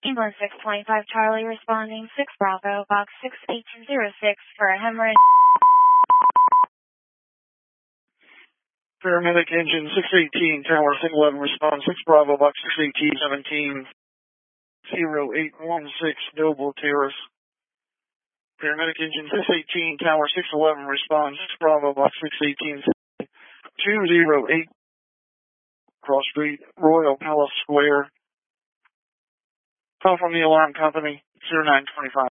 England 625 Charlie responding 6 Bravo, box 68206 for a hemorrhage. Paramedic engine 618, tower 611, respond 6 Bravo, box 618, 0816, Noble Terrace. Paramedic engine 618, tower 611, respond 6 Bravo, box 618, 208, Cross Street, Royal Palace Square. Call from the alarm company, 0925.